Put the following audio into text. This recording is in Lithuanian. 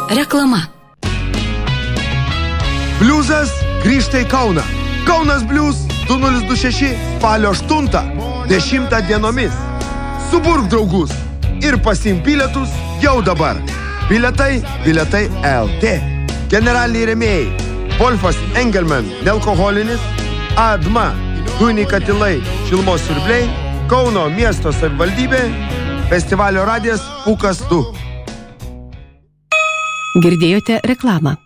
Reklama. Bliuzas grįžta į Kauną. Kaunas Bliuz 2026 spalio 8, 10 dienomis. Suburk draugus ir pasiimk bilietus jau dabar. Bilietai LT. Generaliniai rėmėjai: Wolfas Engelman nealkoholinis, ADMA dujiniai katilai šilumos siurbliai, Kauno miesto savivaldybė, festivalio radijas Pūkas 2. Girdėjote reklamą.